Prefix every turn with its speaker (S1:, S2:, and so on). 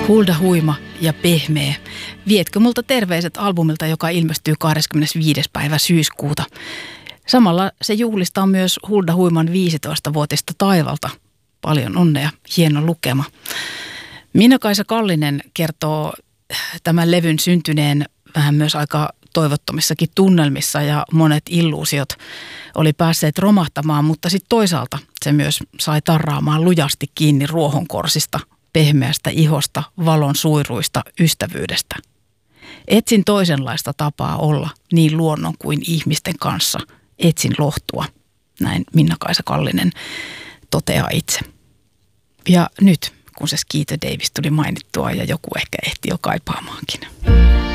S1: Hulda Huima ja Pehmeä. Vietkö multa terveiset albumilta, joka ilmestyy 25. päivä syyskuuta. Samalla se juhlistaa myös Hulda Huiman 15-vuotista taivalta. Paljon onnea, hieno lukema. Minna-Kaisa Kallinen kertoo tämän levyn syntyneen vähän myös aika toivottomissakin tunnelmissa ja monet illuusiot oli päässeet romahtamaan, mutta sitten toisaalta se myös sai tarraamaan lujasti kiinni ruohonkorsista, pehmeästä ihosta, valon suiruista, ystävyydestä. Etsin toisenlaista tapaa olla niin luonnon kuin ihmisten kanssa. Etsin lohtua. Näin Minna-Kaisa Kallinen toteaa itse. Ja nyt, kun se Skeeter Davis tuli mainittua ja joku ehkä ehti jo kaipaamaankin.